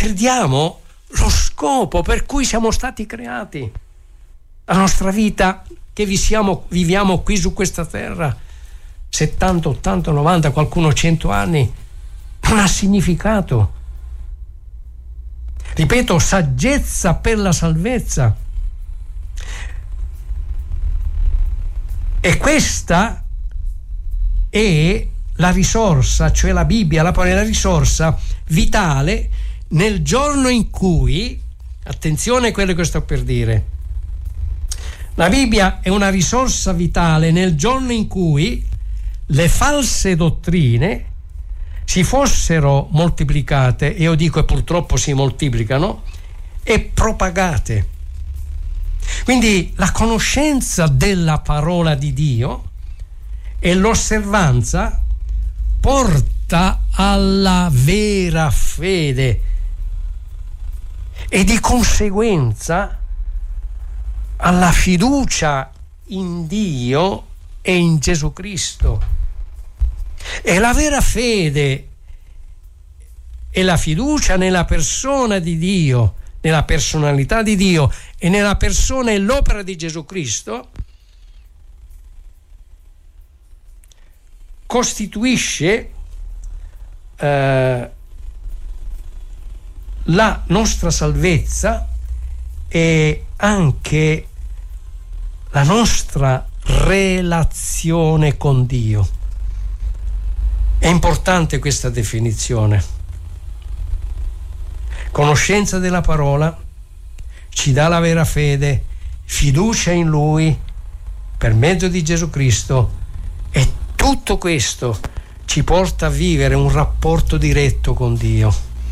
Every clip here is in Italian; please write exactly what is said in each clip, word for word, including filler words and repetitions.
perdiamo lo scopo per cui siamo stati creati. La nostra vita che vi siamo, viviamo qui su questa terra, settanta, ottanta, novanta, qualcuno cento anni, non ha significato. Ripeto, saggezza per la salvezza. E questa è la risorsa, cioè la Bibbia, la parola, la risorsa vitale nel giorno in cui, attenzione a quello che sto per dire, la Bibbia è una risorsa vitale nel giorno in cui le false dottrine si fossero moltiplicate, e io dico e purtroppo si moltiplicano, e propagate. Quindi la conoscenza della parola di Dio e l'osservanza porta alla vera fede e di conseguenza alla fiducia in Dio e in Gesù Cristo. E la vera fede e la fiducia nella persona di Dio, nella personalità di Dio e nella persona e l'opera di Gesù Cristo costituisce eh, la nostra salvezza e anche la nostra relazione con Dio. È importante questa definizione. Conoscenza della parola ci dà la vera fede, fiducia in Lui per mezzo di Gesù Cristo, e tutto questo ci porta a vivere un rapporto diretto con Dio.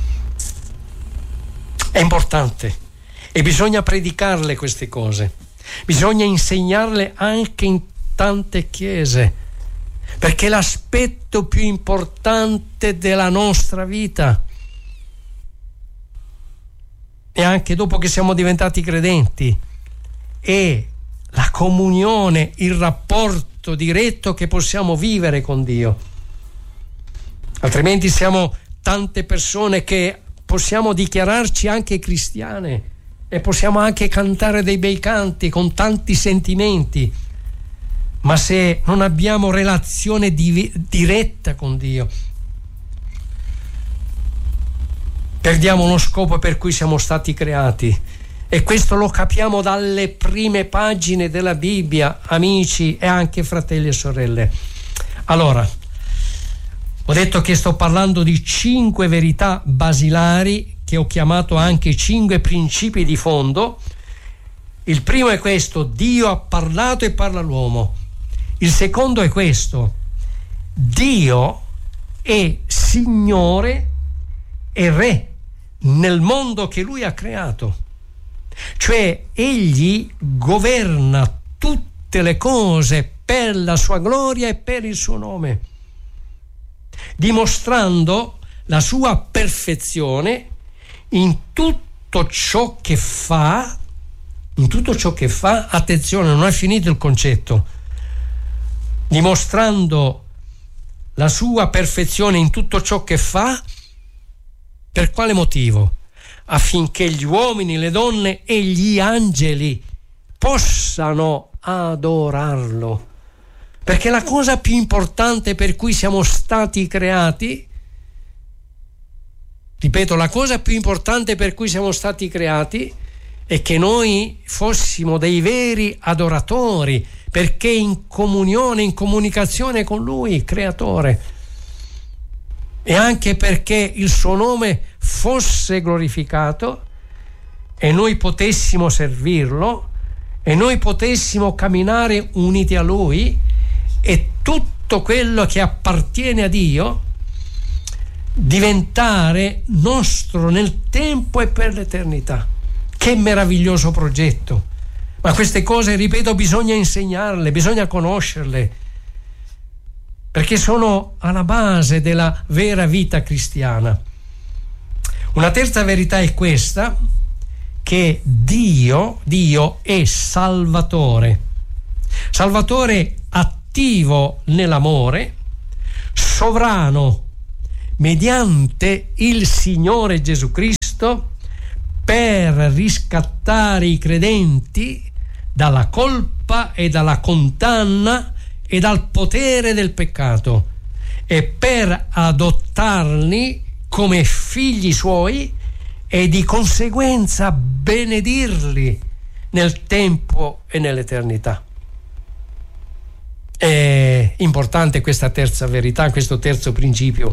È importante e bisogna predicarle queste cose, bisogna insegnarle anche in tante chiese, perché l'aspetto più importante della nostra vita, e anche dopo che siamo diventati credenti, è la comunione, il rapporto diretto che possiamo vivere con Dio. Altrimenti siamo tante persone che possiamo dichiararci anche cristiane e possiamo anche cantare dei bei canti con tanti sentimenti, ma se non abbiamo relazione di, diretta con Dio, perdiamo lo scopo per cui siamo stati creati. E questo lo capiamo dalle prime pagine della Bibbia, amici e anche fratelli e sorelle. Allora, ho detto che sto parlando di cinque verità basilari che ho chiamato anche cinque principi di fondo. Il primo è questo: Dio ha parlato e parla all'uomo. Il secondo è questo: Dio è Signore e Re nel mondo che Lui ha creato. Cioè egli governa tutte le cose per la sua gloria e per il suo nome, dimostrando la sua perfezione in tutto ciò che fa, in tutto ciò che fa, attenzione, non è finito il concetto, dimostrando la sua perfezione in tutto ciò che fa. Per quale motivo? Affinché gli uomini, le donne e gli angeli possano adorarlo. Perché la cosa più importante per cui siamo stati creati, ripeto, la cosa più importante per cui siamo stati creati è che noi fossimo dei veri adoratori, perché in comunione, in comunicazione con Lui, Creatore, e anche perché il suo nome fosse glorificato e noi potessimo servirlo e noi potessimo camminare uniti a Lui, e tutto quello che appartiene a Dio diventare nostro nel tempo e per l'eternità. Che meraviglioso progetto! Ma queste cose, ripeto, bisogna insegnarle, bisogna conoscerle, perché sono alla base della vera vita cristiana. Una terza verità è questa: che Dio, Dio è Salvatore. Salvatore attivo nell'amore, sovrano mediante il Signore Gesù Cristo, Cristo per riscattare i credenti dalla colpa e dalla condanna e dal potere del peccato e per adottarli come figli suoi e di conseguenza benedirli nel tempo e nell'eternità. È importante questa terza verità, questo terzo principio.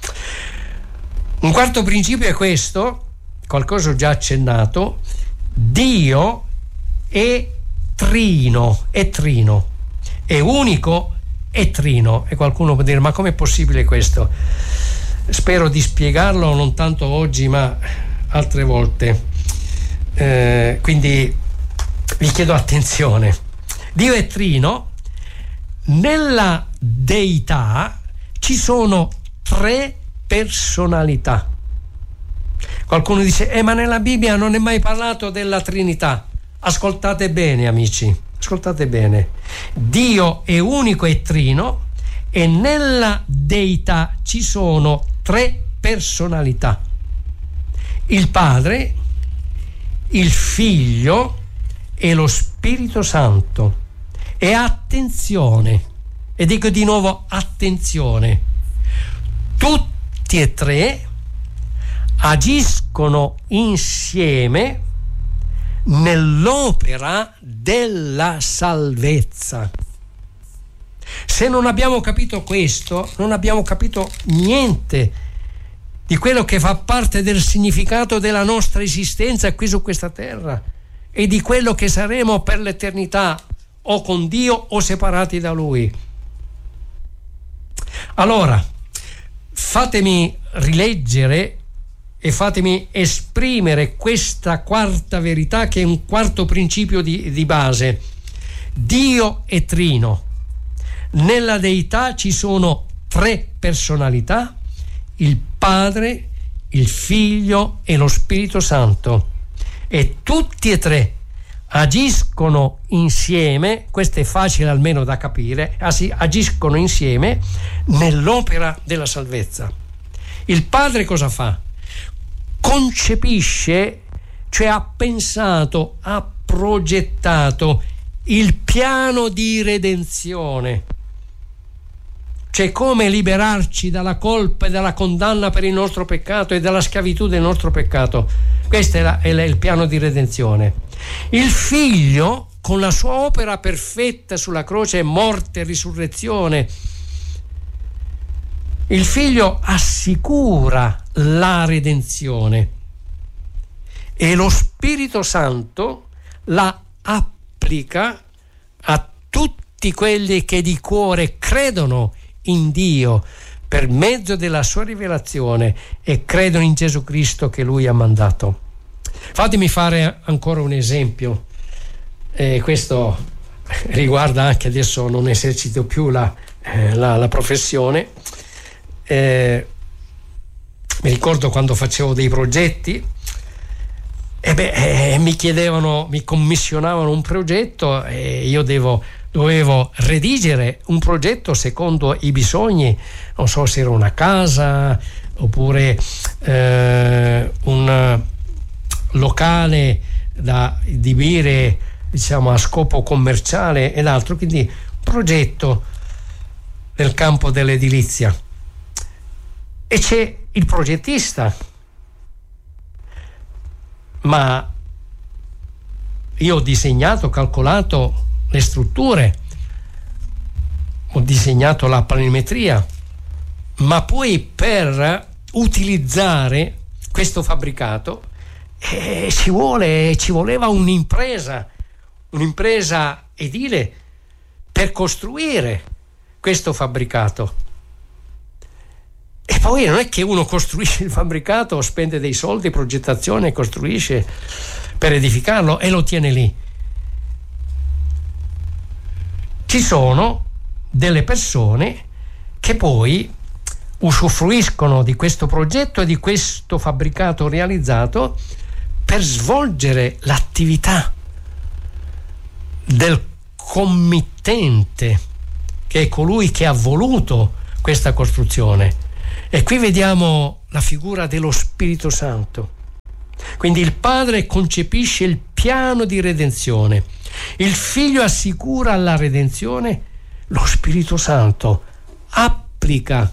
Un quarto principio è questo, qualcosa ho già accennato: Dio è trino, è trino, è unico, è trino. E qualcuno può dire: ma com'è possibile questo? Spero di spiegarlo non tanto oggi ma altre volte, eh, quindi vi chiedo attenzione. Dio è trino. Nella deità ci sono tre personalità. Qualcuno dice: eh, ma nella Bibbia non è mai parlato della Trinità. Ascoltate bene, amici, ascoltate bene. Dio è unico e trino, e nella deità ci sono tre personalità: il Padre, il Figlio e lo Spirito Santo. E attenzione, e dico di nuovo attenzione, tutti e tre agiscono insieme nell'opera della salvezza. Se non abbiamo capito questo, non abbiamo capito niente di quello che fa parte del significato della nostra esistenza qui su questa terra e di quello che saremo per l'eternità, o con Dio o separati da Lui. Allora, fatemi rileggere e fatemi esprimere questa quarta verità, che è un quarto principio di, di base. Dio è trino. Nella deità ci sono tre personalità: il Padre, il Figlio e lo Spirito Santo, e tutti e tre agiscono insieme, questo è facile almeno da capire, agiscono insieme nell'opera della salvezza. Il Padre cosa fa? Concepisce, cioè ha pensato, ha progettato il piano di redenzione, cioè come liberarci dalla colpa e dalla condanna per il nostro peccato e dalla schiavitù del nostro peccato. Questo è, la, è il piano di redenzione. Il Figlio, con la sua opera perfetta sulla croce, morte e risurrezione, il Figlio assicura la redenzione, e lo Spirito Santo la applica a tutti quelli che di cuore credono in Dio per mezzo della sua rivelazione e credono in Gesù Cristo che Lui ha mandato. Fatemi fare ancora un esempio, eh, questo riguarda anche, adesso non esercito più la, eh, la, la professione, eh, mi ricordo quando facevo dei progetti e beh, eh, mi chiedevano, mi commissionavano un progetto e io devo, dovevo redigere un progetto secondo i bisogni, non so se era una casa oppure eh, un locale da adibire, diciamo, a scopo commerciale ed altro, quindi un progetto nel campo dell'edilizia, e c'è il progettista, ma io ho disegnato, calcolato le strutture, ho disegnato la planimetria, ma poi per utilizzare questo fabbricato eh, ci vuole, ci voleva un'impresa, un'impresa edile per costruire questo fabbricato. E poi non è che uno costruisce il fabbricato, spende dei soldi, progettazione, costruisce per edificarlo e lo tiene lì. Ci sono delle persone che poi usufruiscono di questo progetto e di questo fabbricato realizzato per svolgere l'attività del committente, che è colui che ha voluto questa costruzione. E qui vediamo la figura dello Spirito Santo. Quindi il Padre concepisce il piano di redenzione, il Figlio assicura la redenzione, lo Spirito Santo applica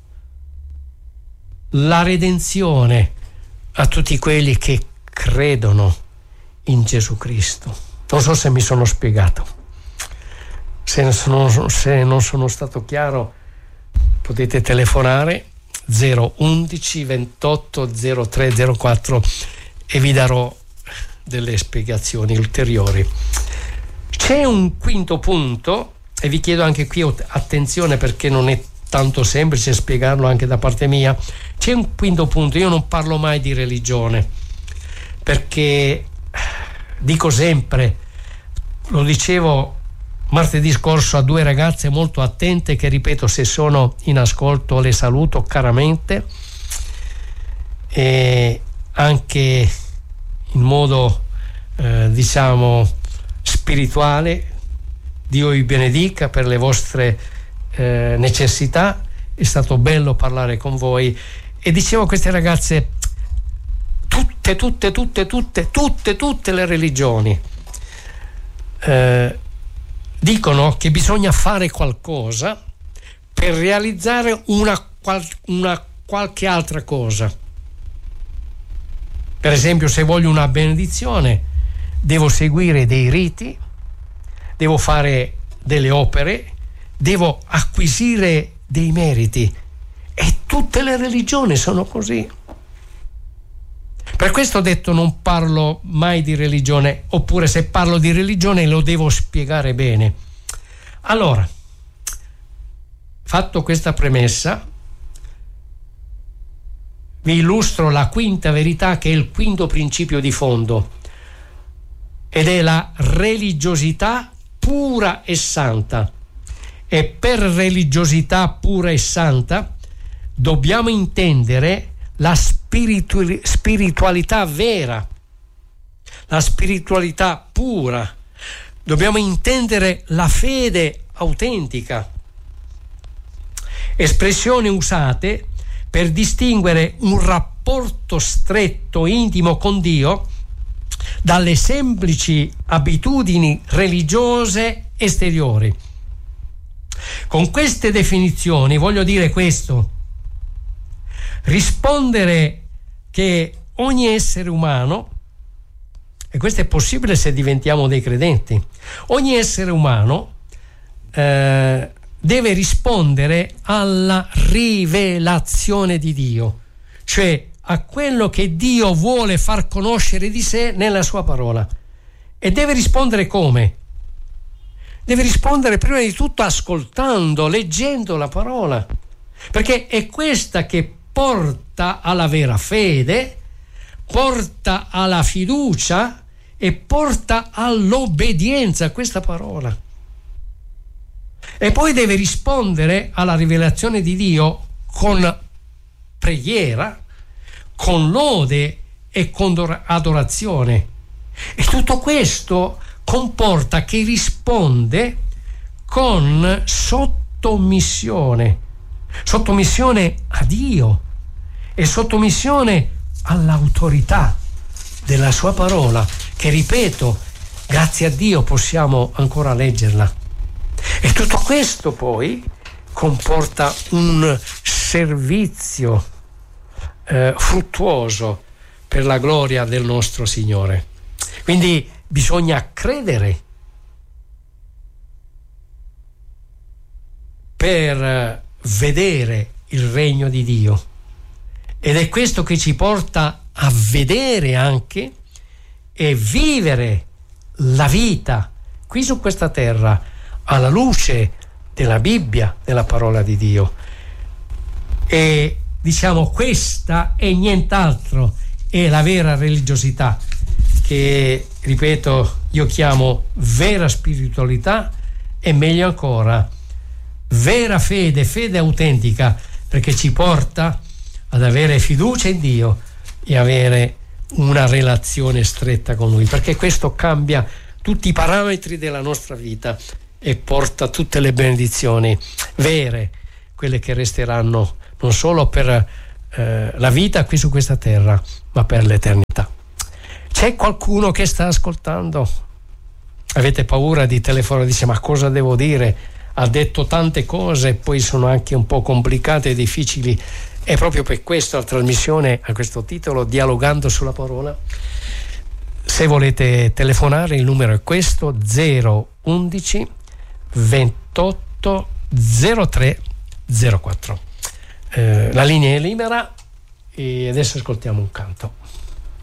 la redenzione a tutti quelli che credono in Gesù Cristo. Non so se mi sono spiegato. Se, sono, se non sono stato chiaro, potete telefonare zero undici ventotto zero tre zero quattro e vi darò delle spiegazioni ulteriori. C'è un quinto punto, e vi chiedo anche qui attenzione perché non è tanto semplice spiegarlo anche da parte mia. C'è un quinto punto: io non parlo mai di religione, perché dico sempre, lo dicevo martedì scorso a due ragazze molto attente che, ripeto, se sono in ascolto le saluto caramente, e anche in modo eh, diciamo spirituale. Dio vi benedica per le vostre eh, necessità, è stato bello parlare con voi. E dicevo a queste ragazze, tutte tutte tutte tutte tutte tutte le religioni eh, dicono che bisogna fare qualcosa per realizzare una, qual- una qualche altra cosa. Per esempio, se voglio una benedizione, devo seguire dei riti, devo fare delle opere, devo acquisire dei meriti, e tutte le religioni sono così. Per questo ho detto non parlo mai di religione, oppure se parlo di religione lo devo spiegare bene. Allora, fatto questa premessa, vi illustro la quinta verità, che è il quinto principio di fondo, ed è la religiosità pura e santa. E per religiosità pura e santa dobbiamo intendere la spiritu- spiritualità vera, la spiritualità pura. Dobbiamo intendere la fede autentica, espressioni usate per distinguere un rapporto stretto, intimo con Dio dalle semplici abitudini religiose esteriori. Con queste definizioni voglio dire questo: rispondere che ogni essere umano, e questo è possibile se diventiamo dei credenti, ogni essere umano eh, deve rispondere alla rivelazione di Dio, cioè a quello che Dio vuole far conoscere di sé nella sua parola. E deve rispondere come? Deve rispondere prima di tutto ascoltando, leggendo la parola, perché è questa che porta alla vera fede, porta alla fiducia e porta all'obbedienza a questa parola. E poi deve rispondere alla rivelazione di Dio con preghiera, con lode e con adorazione. E tutto questo comporta che risponde con sottomissione, sottomissione a Dio e sottomissione all'autorità della sua parola, che, ripeto, grazie a Dio possiamo ancora leggerla. E tutto questo poi comporta un servizio eh, fruttuoso per la gloria del nostro Signore. Quindi bisogna credere per vedere il regno di Dio, ed è questo che ci porta a vedere anche e vivere la vita qui su questa terra alla luce della Bibbia, della parola di Dio. E diciamo, questa e nient'altro è la vera religiosità, che, ripeto, io chiamo vera spiritualità, e meglio ancora vera fede, fede autentica, perché ci porta ad avere fiducia in Dio e avere una relazione stretta con Lui, perché questo cambia tutti i parametri della nostra vita e porta tutte le benedizioni vere, quelle che resteranno non solo per eh, la vita qui su questa terra, ma per l'eternità. C'è qualcuno che sta ascoltando? Avete paura di telefonare? Dice: ma cosa devo dire? Ha detto tante cose, poi sono anche un po' complicate e difficili. E proprio per questo la trasmissione ha questo titolo, Dialogando sulla parola. Se volete telefonare, il numero è questo: zero undici ventotto zero tre zero quattro. Eh, la linea è libera e adesso ascoltiamo un canto.